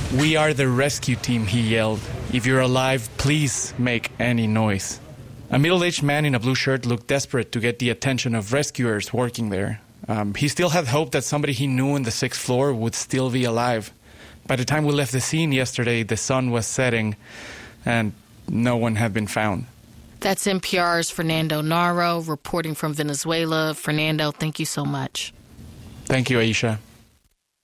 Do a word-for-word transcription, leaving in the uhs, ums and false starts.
"We are the rescue team," he yelled. "If you're alive, please make any noise." A middle-aged man in a blue shirt looked desperate to get the attention of rescuers working there. Um, he still had hope that somebody he knew on the sixth floor would still be alive. By the time we left the scene yesterday, the sun was setting, and no one had been found. That's N P R's Fernando Naro reporting from Venezuela. Fernando, thank you so much. Thank you, Aisha.